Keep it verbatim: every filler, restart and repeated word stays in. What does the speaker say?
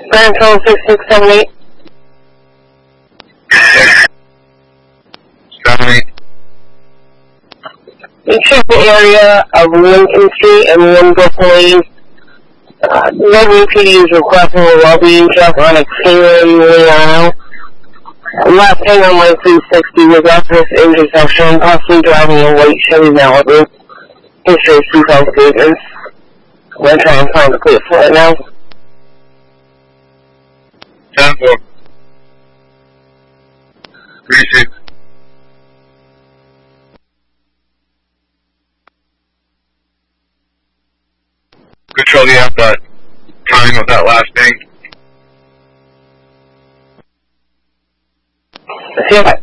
Grand Total six six seven eight. seven eight. You check the area of Lincoln Street and one Brooklyn Lane. Uh, W P D is requesting a well-being check on a King Leon. Last thing on my three sixty was at this intersection, possibly driving a white Chevy Malibu. History of seatbelt statements. I'm going to try and find the plate for it now. ten four. three six. Control, do you have that time of that last thing? See you.